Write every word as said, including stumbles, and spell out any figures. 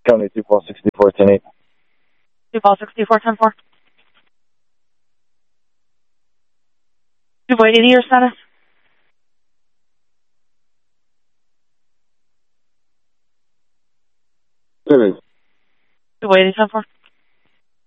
County two ball sixty-four, ten eight. two ball sixty-four, ten four. two eighty, your status? Seven. two eighty, ten four.